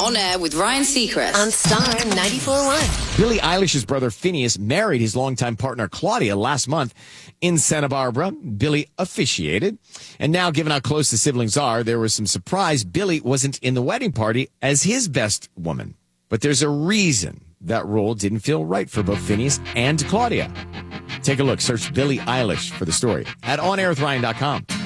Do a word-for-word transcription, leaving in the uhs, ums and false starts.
On Air with Ryan Seacrest on Star ninety-four point one. Billie Eilish's brother Phineas married his longtime partner Claudia last month in Santa Barbara. Billie officiated. And now, given how close the siblings are, there was some surprise Billie wasn't in the wedding party as his best woman. But there's a reason that role didn't feel right for both Phineas and Claudia. Take a look. Search Billie Eilish for the story at on air with ryan dot com.